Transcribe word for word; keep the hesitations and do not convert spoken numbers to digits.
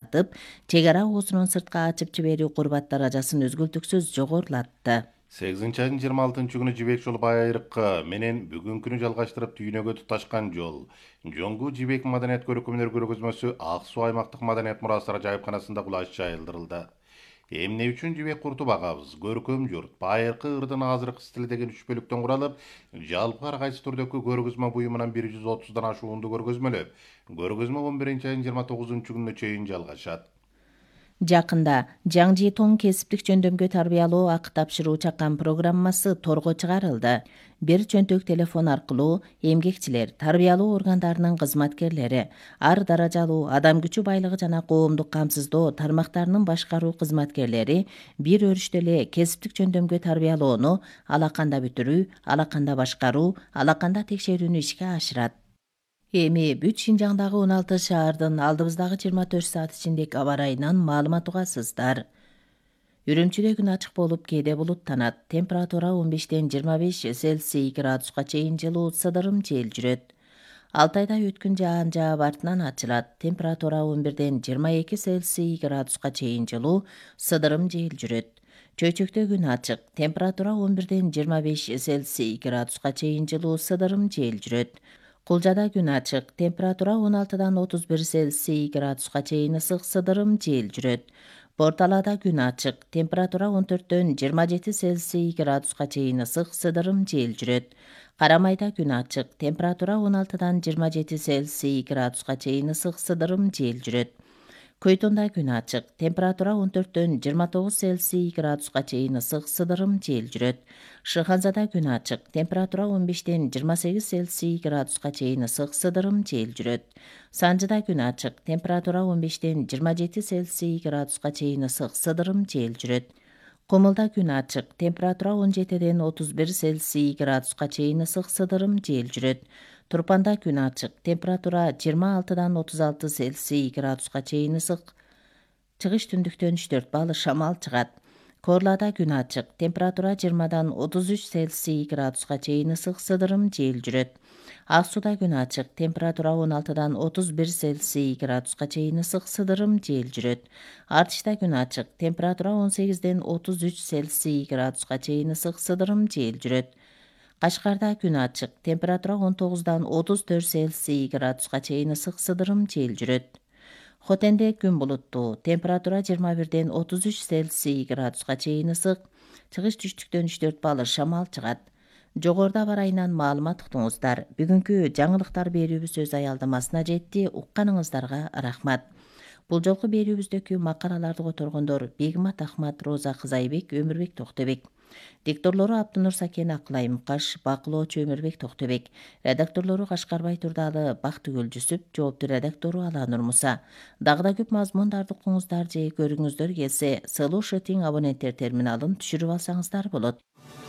тартып, чек ара оозунун сыртка ачып жиберүү курбат даражасын үзгүлтүксүз жогорулатты. сегизинчи айдын жыйырма алтынчы күнү Жибек жолу байыркы менен бүгүнкү күнү жалгаштырып Түйнөгө туташкан жол Жоңгу Жибек маданият көркөмдөр көргөзмөсү Ак Суу аймактык маданият мурастары жайыпканасында кулаш жайылдырылды. Эмне үчүн жибек курту багабыз? Көркөм журт, байыркы ырдын азыркы стили деген үч бөлүктөн куралып, жалпы ар кайсы түрдөгү көргөзмө буюмунан бир жүз отуздан ашуунду көргөзмөлөп, көргөзмө он биринчи айдын жыйырма тогузунчу күнүнө чейин жалгашат. Жакында Жаң Житоң кесиптик жөндөмгө тарбиялоо акы тапшыруу чакан программасы торго чыгарылды. Бир чөнтөк телефон аркылуу эмгекчилер, тарбиялоо органдарынын кызматкерлери, ар даражалуу адам күчү байлыгы жана коомдук камсыздоо тармактарынын башкаруу кызматкерлери бир өрүштө эле кесиптик жөндөмгө тарбиялоону алаканда бүтүрүү, алаканда башкаруу, алаканда текшерүүнү ишке ашырат. Эми бүт Шинжаңдагы он алты шаардын алдыбыздагы жыйырма төрт саат ичиндеги аба ырайынан маалымат угасыздар. Үрүмчүдө күн ачык болуп, кээде булуттанат. Температура он бештен жыйырма беш Цельсий градуска чейин жылуу, сыдырым жел жүрөт. Алтайда өткүн жаан жаап артынан ачылат. Температура он бирден жыйырма эки Цельсий градуска чейин жылуу, сыдырым жел жүрөт. Чөйчөктө күн ачык. Температура он бирден жыйырма беш Цельсий градуска чейин жылуу, сыдырым жел жүрөт. Кулжада күн ачык. Температура он алтыдан отуз бир Цельсий градуска чейин ысык, сыдырым жел жүрөт. Порталада күн ачык. Температура он төрттөн жыйырма жети Цельсий градуска чейин ысык, сыдырым жел жүрөт. Карамайда күн ачык. Температура он алтыдан жыйырма жети Цельсий градуска чейин ысык, сыдырым жел жүрөт. Көйтонда күн ачык. Температура он төрттөн жыйырма тогуз Цельсий градуска чейин ысык, сыдырым жел жүрөт. Шыханзада күн ачык. Температура он бештен жыйырма сегиз Цельсий градуска чейин ысык, сыдырым жел жүрөт. Санжыда күн ачык. Температура он бештен жыйырма жети Цельсий градуска чейин ысык, сыдырым жел жүрөт. Кумулда күн ачык. Температура он жетиден отуз бир Цельсий градуска чейин ысык, сыдырым жел жүрөт. Турпанда күн ачык. Температура жыйырма алтыдан отуз алты Цельсий градуска чейин ысык. Чыгыш түндүктөн үч төрт балл шамал чыгат. Корлада күн ачык. Температура жыйырмадан отуз үч Цельсий градуска чейин ысык, сыдырым жел жүрөт. Ак Сууда күн ачык. Температура он алтыдан отуз бир Цельсий градуска чейин ысык, сыдырым жел жүрөт. Артышта күн ачык. Температура он сегизден отуз үч Цельсий градуска чейин ысык, сыдырым жел жүрөт. Кашкарда күн ачык. Температура он тогуздан отуз төрт Цельсий градуска чейин ысык, сыдырым жел жүрөт. Хотенде күн булуттуу. Температура жыйырма бирден отуз үч Цельсий градуска чейин ысык. Чыгыш түштүктөн үч төрт балл шамал чыгат. Жогоруда аба ырайынан маалымат уктуңуздар. Бүгүнкү жаңылыктар берүүбүз өз аялдамасына жетти. Укканыңыздарга рахмат. Бул жолку берүүбүздөгү макалаларды которгондор Бегмат Ахмат, Роза Кызайбек, Өмүрбек Токтобек. Дикторлору Абдынур Сакен, Акылай Мукаш, бакылоочу Өмүрбек Токтобек. Редакторлору Кашкарбай Турдалы, Бактыгүл Жүсүп, жоопту редактору Аланур Муса. Дагы да көп мазмундарды укуңуздар же көрүңүздөр келсе, Solution абоненттер терминалын түшүрүп алсаңыздар болот.